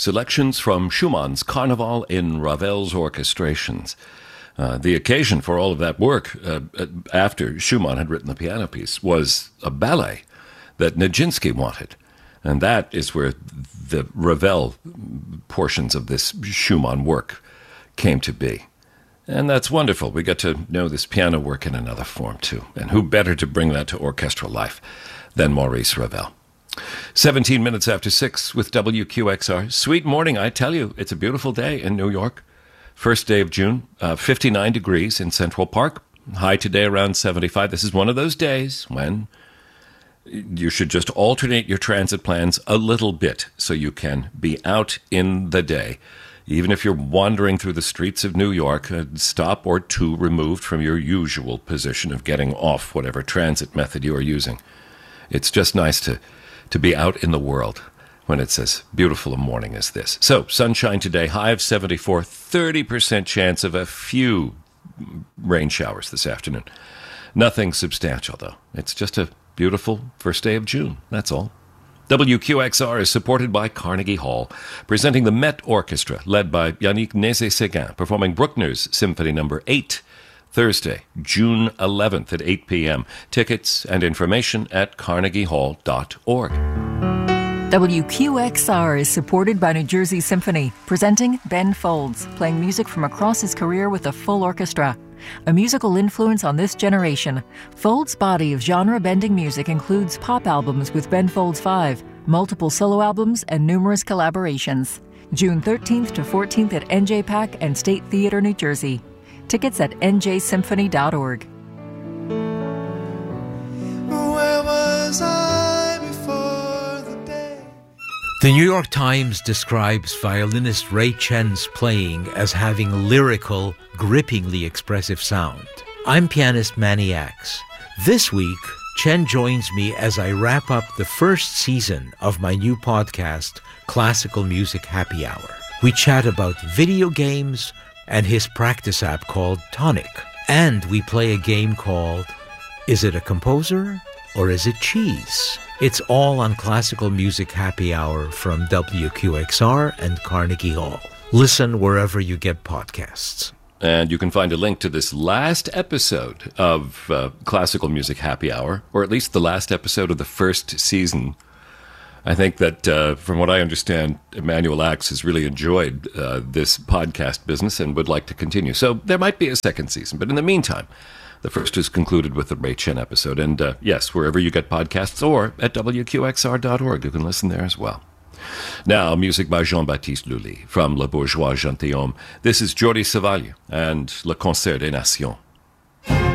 selections from Schumann's Carnival in Ravel's orchestrations. The occasion for all of that work, after Schumann had written the piano piece, was a ballet that Nijinsky wanted. And that is where the Ravel portions of this Schumann work came to be. And that's wonderful. We get to know this piano work in another form, too. And who better to bring that to orchestral life than Maurice Ravel? 17 minutes after 6 with WQXR. Sweet morning, I tell you. It's a beautiful day in New York. First day of June, 59 degrees in Central Park. High today around 75. This is one of those days when you should just alternate your transit plans a little bit so you can be out in the day. Even if you're wandering through the streets of New York, a stop or two removed from your usual position of getting off whatever transit method you are using. It's just nice to be out in the world when it's as beautiful a morning as this. So, sunshine today, high of 74, 30% chance of a few rain showers this afternoon. Nothing substantial, though. It's just a beautiful first day of June, that's all. WQXR is supported by Carnegie Hall, presenting the Met Orchestra, led by Yannick Nézet-Séguin, performing Bruckner's Symphony No. 8, Thursday, June 11th at 8 p.m. Tickets and information at carnegiehall.org. WQXR is supported by New Jersey Symphony, presenting Ben Folds, playing music from across his career with a full orchestra. A musical influence on this generation, Folds' body of genre-bending music includes pop albums with Ben Folds 5, multiple solo albums, and numerous collaborations. June 13th to 14th at NJPAC and State Theater, New Jersey. Tickets at njsymphony.org. Where was I before the day? The New York Times describes violinist Ray Chen's playing as having lyrical, grippingly expressive sound. I'm pianist Manny Axe. This week, Chen joins me as I wrap up the first season of my new podcast, Classical Music Happy Hour. We chat about video games and his practice app called Tonic. And we play a game called Is It a Composer or Is It Cheese? It's all on Classical Music Happy Hour from WQXR and Carnegie Hall. Listen wherever you get podcasts. And you can find a link to this last episode of Classical Music Happy Hour, or at least the last episode of the first season. I think that, from what I understand, Emmanuel Axe has really enjoyed this podcast business and would like to continue. So there might be a second season. But in the meantime, the first is concluded with the Ray Chen episode. And yes, wherever you get podcasts or at WQXR.org, you can listen there as well. Now, music by Jean-Baptiste Lully from Le Bourgeois Gentilhomme. This is Jordi Savall and Le Concert des Nations.